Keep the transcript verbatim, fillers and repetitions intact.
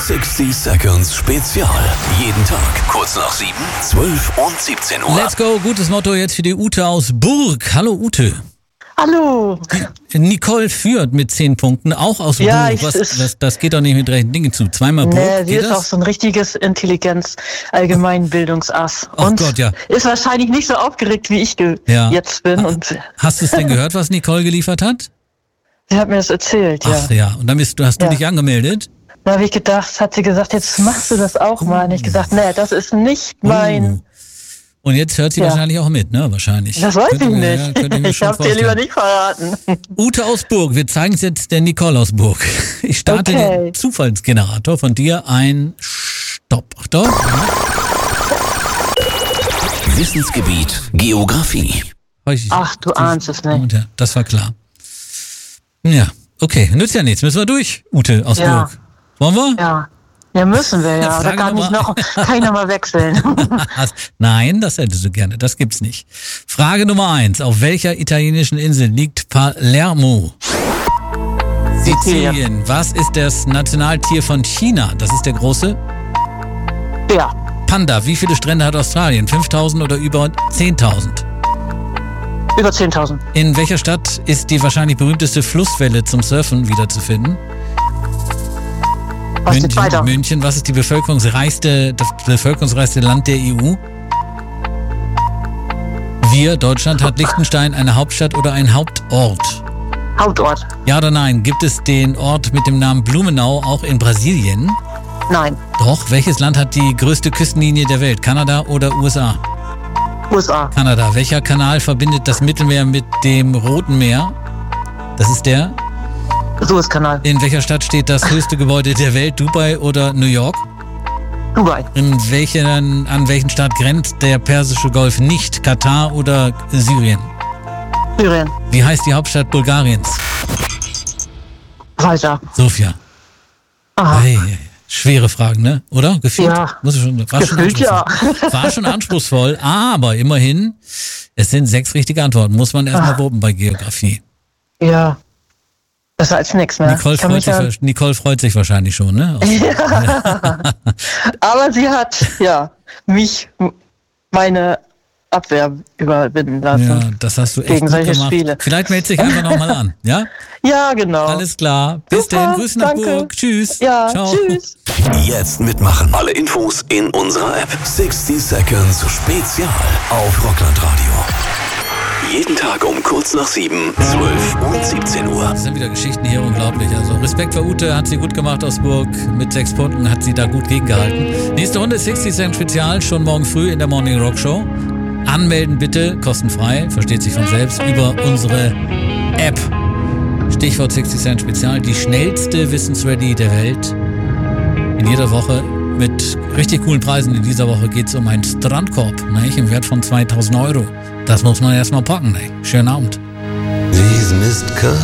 sechzig Seconds Spezial. Jeden Tag kurz nach sieben, zwölf und siebzehn Uhr. Let's go, gutes Motto jetzt für die Ute aus Burg. Hallo Ute. Hallo. Nicole führt mit zehn Punkten, auch aus Ja, Burg. ich- Was, es- das, das geht doch nicht mit rechten Dingen zu. Zweimal Burg, Nee, sie geht ist das? auch so ein richtiges Intelligenz-Allgemeinbildungsass. Ach Und Gott, ja. ist wahrscheinlich nicht so aufgeregt, wie ich ge- Ja. jetzt bin. Und Hast du es denn gehört, was Nicole geliefert hat? sie hat mir das erzählt, ja. Ach ja, und dann bist, du- hast du Ja. dich angemeldet? Da habe ich gedacht, hat sie gesagt, jetzt machst du das auch mal. Und ich gesagt, nee, das ist nicht mein... Und jetzt hört sie Ja. wahrscheinlich auch mit, ne? Wahrscheinlich. Das weiß Könnte ich mir- nicht. Ja, könnte ich mir ich schon habe dir lieber vorstellen. nicht verraten. Ute aus Burg, wir zeigen es jetzt der Nicole aus Burg. Ich starte Okay. den Zufallsgenerator von dir. Ein Stopp. Achtung. Wissensgebiet Geografie. Ach, du ahnst es nicht. Ja, das war klar. Ja, okay, nützt ja nichts. Müssen wir durch, Ute aus Ja. Burg. Wollen wir? Ja, ja müssen wir ja. Da Frage kann ich Nummer- noch keiner mal wechseln. Nein, das hättest du gerne. Das gibt's nicht. Frage Nummer eins. Auf welcher italienischen Insel liegt Palermo? Sizilien. Was ist das Nationaltier von China? Das ist der große Ja, Panda. Wie viele Strände hat Australien? fünftausend oder über zehntausend? über zehntausend. In welcher Stadt ist die wahrscheinlich berühmteste Flusswelle zum Surfen wiederzufinden? Was steht München, weiter? München. Was ist die bevölkerungsreichste, das bevölkerungsreichste Land der E U? Wir, Deutschland, hat Liechtenstein eine Hauptstadt oder einen Hauptort? Hauptort. Ja oder nein? Gibt es den Ort mit dem Namen Blumenau auch in Brasilien? Nein, Doch. Welches Land hat die größte Küstenlinie der Welt? Kanada oder U S A? U S A. Kanada. Welcher Kanal verbindet das Mittelmeer mit dem Roten Meer? Das ist der. Suezkanal. In welcher Stadt steht das höchste Gebäude der Welt? Dubai oder New York? Dubai. In welchen, an welchen Staat grenzt der Persische Golf nicht? Katar oder Syrien? Syrien. Wie heißt die Hauptstadt Bulgariens? Weiter. Sofia. Aha. Hey, schwere Fragen, ne? Oder? Gefühlt? Ja. Muss ich schon, war, schon Gefühlt, ja. anspruchsvoll. War schon anspruchsvoll, aber immerhin, es sind sechs richtige Antworten. Muss man erstmal Ah. wuppen bei Geografie. Ja. Besser als nix, ne? Nicole Ich kann freut, mich sich, ja, wa- Nicole freut sich wahrscheinlich schon, ne? Aus- aber sie hat, ja, mich, m- meine Abwehr überwinden lassen. Ja, das hast du echt Gegen gut solche gemacht. Spiele. Vielleicht melde dich einfach nochmal an, ja? Ja, genau. Alles klar. Bis Super, dann. Grüße nach danke. Burg. Tschüss. Ja, Ciao. tschüss. Jetzt mitmachen. Alle Infos in unserer App. sechzig Seconds Spezial auf Rockland Radio. Jeden Tag um kurz nach sieben, zwölf und siebzehn Uhr. Das sind wieder Geschichten hier, unglaublich. Also Respekt für Ute, hat sie gut gemacht aus Burg. Mit sechs Punkten hat sie da gut gegengehalten. Nächste Runde sechzig Cent Spezial, schon morgen früh in der Morning Rock Show. Anmelden bitte, kostenfrei, versteht sich von selbst, über unsere App. Stichwort sechzig Cent Spezial, die schnellste Wissensready der Welt. In jeder Woche mit richtig coolen Preisen. In dieser Woche geht es um einen Strandkorb, ne, im Wert von zweitausend Euro. Das muss man erstmal packen. Ne? Schönen Abend. These missed